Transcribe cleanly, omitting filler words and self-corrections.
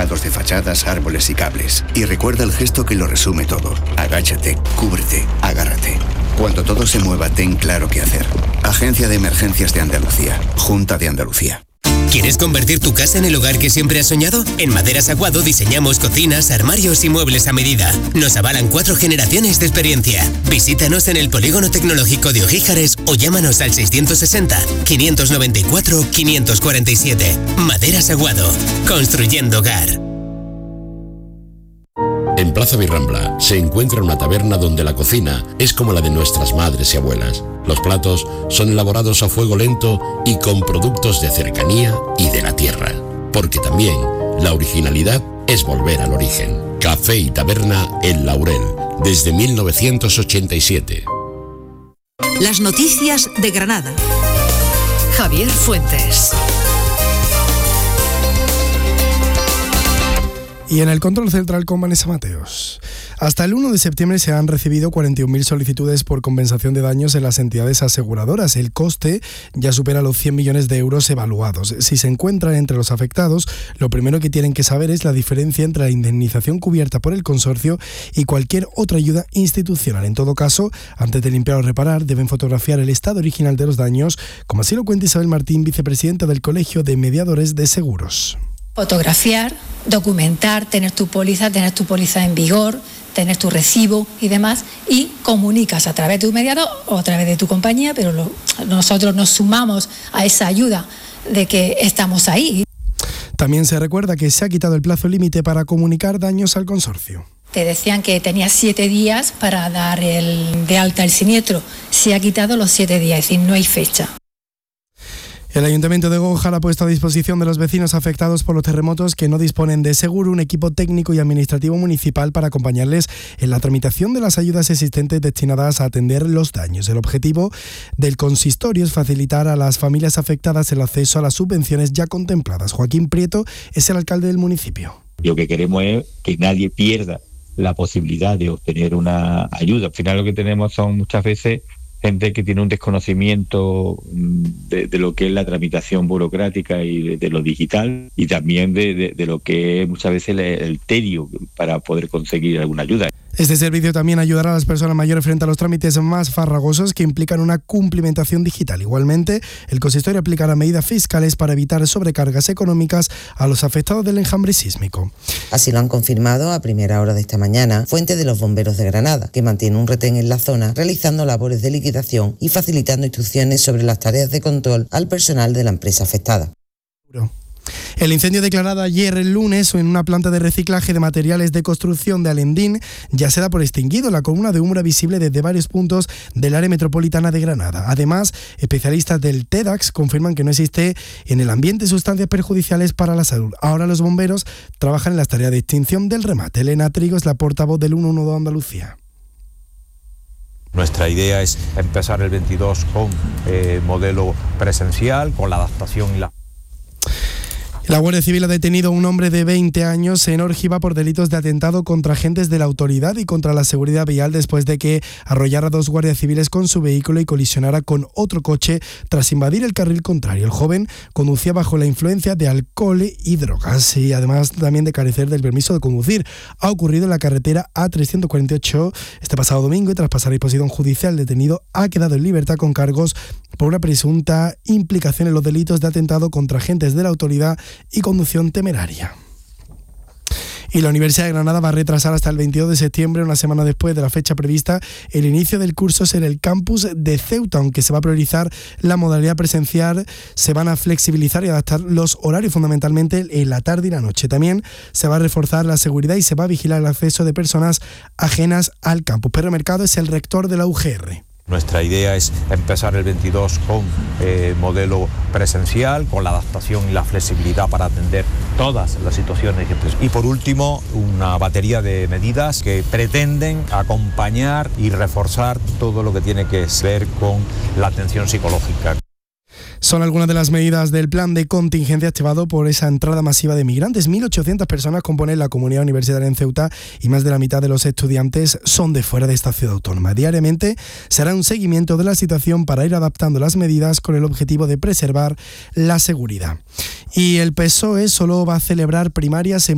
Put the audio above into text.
tejados de fachadas, árboles y cables. Y recuerda el gesto que lo resume todo. Agáchate, cúbrete, agárrate. Cuando todo se mueva, ten claro qué hacer. Agencia de Emergencias de Andalucía. Junta de Andalucía. ¿Quieres convertir tu casa en el hogar que siempre has soñado? En Maderas Aguado diseñamos cocinas, armarios y muebles a medida. Nos avalan 4 generaciones de experiencia. Visítanos en el Polígono Tecnológico de Ojíjares o llámanos al 660-594-547. Maderas Aguado. Construyendo hogar. En Plaza Birrambla se encuentra una taberna donde la cocina es como la de nuestras madres y abuelas. Los platos son elaborados a fuego lento y con productos de cercanía y de la tierra. Porque también la originalidad es volver al origen. Café y Taberna El Laurel, desde 1987. Las noticias de Granada. Javier Fuentes. Y en el control central con Vanessa Mateos. Hasta el 1 de septiembre se han recibido 41.000 solicitudes por compensación de daños en las entidades aseguradoras. El coste ya supera los 100 millones de euros evaluados. Si se encuentran entre los afectados, lo primero que tienen que saber es la diferencia entre la indemnización cubierta por el consorcio y cualquier otra ayuda institucional. En todo caso, antes de limpiar o reparar, deben fotografiar el estado original de los daños, como así lo cuenta Isabel Martín, vicepresidenta del Colegio de Mediadores de Seguros. Fotografiar, documentar, tener tu póliza en vigor, tener tu recibo y demás, y comunicas a través de un mediador o a través de tu compañía, pero nosotros nos sumamos a esa ayuda de que estamos ahí. También se recuerda que se ha quitado el plazo límite para comunicar daños al consorcio. Te decían que tenías 7 días para dar de alta el siniestro. Se ha quitado los 7 días, es decir, no hay fecha. El Ayuntamiento de Gójar ha puesto a disposición de los vecinos afectados por los terremotos que no disponen de seguro un equipo técnico y administrativo municipal para acompañarles en la tramitación de las ayudas existentes destinadas a atender los daños. El objetivo del consistorio es facilitar a las familias afectadas el acceso a las subvenciones ya contempladas. Joaquín Prieto es el alcalde del municipio. Lo que queremos es que nadie pierda la posibilidad de obtener una ayuda. Al final lo que tenemos son muchas veces gente que tiene un desconocimiento de lo que es la tramitación burocrática y de lo digital, y también de lo que es muchas veces el tedio para poder conseguir alguna ayuda. Este servicio también ayudará a las personas mayores frente a los trámites más farragosos que implican una cumplimentación digital. Igualmente, el consistorio aplicará medidas fiscales para evitar sobrecargas económicas a los afectados del enjambre sísmico. Así lo han confirmado a primera hora de esta mañana fuentes de los bomberos de Granada, que mantiene un retén en la zona realizando labores de liquidación y facilitando instrucciones sobre las tareas de control al personal de la empresa afectada. El incendio declarado ayer el lunes en una planta de reciclaje de materiales de construcción de Alendín ya se da por extinguido. La columna de humo era visible desde varios puntos del área metropolitana de Granada. Además, especialistas del TEDx confirman que no existe en el ambiente sustancias perjudiciales para la salud. Ahora los bomberos trabajan en las tareas de extinción del remate. Elena Trigo es la portavoz del 112 Andalucía. Nuestra idea es empezar el 22 con modelo presencial, con la adaptación y la... La Guardia Civil ha detenido a un hombre de 20 años en Órgiva por delitos de atentado contra agentes de la autoridad y contra la seguridad vial después de que arrollara a 2 guardias civiles con su vehículo y colisionara con otro coche tras invadir el carril contrario. El joven conducía bajo la influencia de alcohol y drogas y además también de carecer del permiso de conducir. Ha ocurrido en la carretera A348 este pasado domingo y tras pasar a disposición judicial, el detenido ha quedado en libertad con cargos por una presunta implicación en los delitos de atentado contra agentes de la autoridad y conducción temeraria. Y la Universidad de Granada va a retrasar hasta el 22 de septiembre, una semana después de la fecha prevista, el inicio del curso en el campus de Ceuta. Aunque se va a priorizar la modalidad presencial, se van a flexibilizar y adaptar los horarios fundamentalmente en la tarde y la noche. También se va a reforzar la seguridad y se va a vigilar el acceso de personas ajenas al campus. Pedro Mercado es el rector de la UGR. Nuestra idea es empezar el 22 con modelo presencial, con la adaptación y la flexibilidad para atender todas las situaciones. Y por último, una batería de medidas que pretenden acompañar y reforzar todo lo que tiene que ver con la atención psicológica. Son algunas de las medidas del plan de contingencia activado por esa entrada masiva de migrantes. 1.800 personas componen la comunidad universitaria en Ceuta y más de la mitad de los estudiantes son de fuera de esta ciudad autónoma. Diariamente se hará un seguimiento de la situación para ir adaptando las medidas con el objetivo de preservar la seguridad. Y el PSOE solo va a celebrar primarias en